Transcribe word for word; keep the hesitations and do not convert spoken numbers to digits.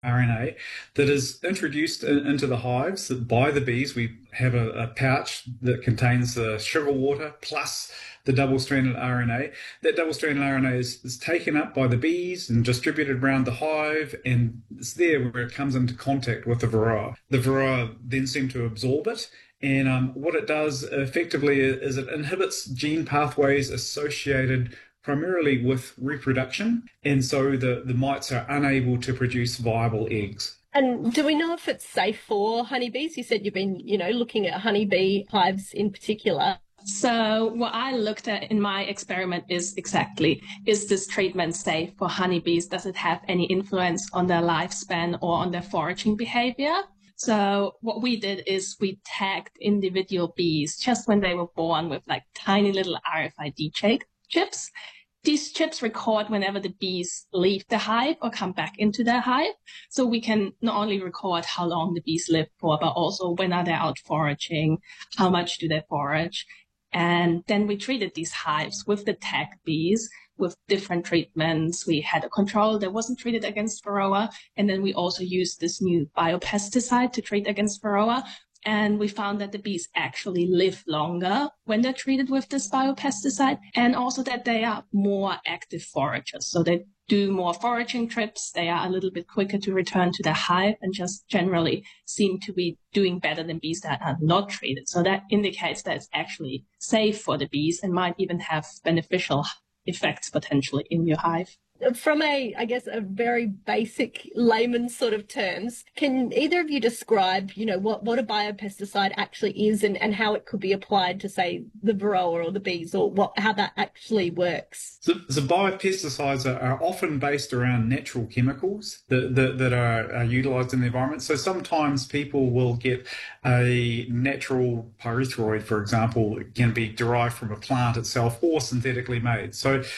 R N A that is introduced in, into the hives by the bees. We have a, a pouch that contains the sugar water plus the double-stranded R N A. That double-stranded R N A is, is taken up by the bees and distributed around the hive, and it's there where it comes into contact with the varroa. The varroa then seem to absorb it, and um, what it does effectively is it inhibits gene pathways associated primarily with reproduction, and so the, the mites are unable to produce viable eggs. And do we know if it's safe for honeybees? You said you've been, you know, looking at honeybee hives in particular. So what I looked at in my experiment is exactly, is this treatment safe for honeybees? Does it have any influence on their lifespan or on their foraging behavior? So what we did is we tagged individual bees just when they were born with like tiny little R F I D chips. These chips record whenever the bees leave the hive or come back into their hive. So we can not only record how long the bees live for, but also when are they out foraging, how much do they forage. And then we treated these hives with the tag bees with different treatments. We had a control that wasn't treated against Varroa. And then we also used this new biopesticide to treat against Varroa. And we found that the bees actually live longer when they're treated with this biopesticide, and also that they are more active foragers. So they do more foraging trips. They are a little bit quicker to return to the hive and just generally seem to be doing better than bees that are not treated. So that indicates that it's actually safe for the bees and might even have beneficial effects potentially in your hive. From a, I guess, a very basic layman's sort of terms, can either of you describe, you know, what, what a biopesticide actually is and, and how it could be applied to, say, the varroa or the bees, or what how that actually works? So, so biopesticides are, are often based around natural chemicals that, that, that are, are utilised in the environment. So sometimes people will get a natural pyrethroid, for example, it can be derived from a plant itself or synthetically made. So